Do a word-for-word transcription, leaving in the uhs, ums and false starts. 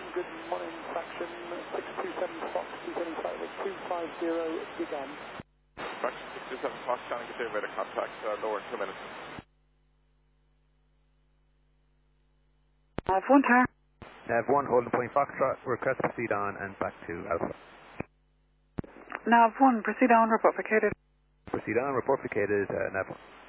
good morning, fraction six two seven Fox, two seven five two five zero, began. Fraction six two seven Fox, trying to get the elevator contact, uh, lower in two minutes. Nav one car. Nav one, holding point Foxtrot, request to proceed on and back to Alpha. Nav one, proceed on, report vacated. Proceed on, report vacated, uh, Nav one.